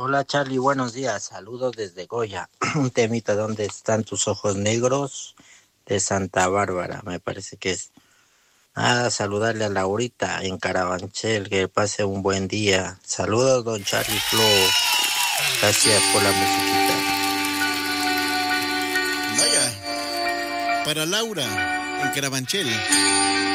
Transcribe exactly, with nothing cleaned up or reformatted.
Hola Charlie, buenos días. Saludos desde Goya. Un temita, ¿dónde están tus ojos negros? De Santa Bárbara, me parece que es. Ah, saludarle a Laurita en Carabanchel, que pase un buen día. Saludos, don Charlie Flo. Gracias por la musiquita. Vaya, para Laura, en Carabanchel.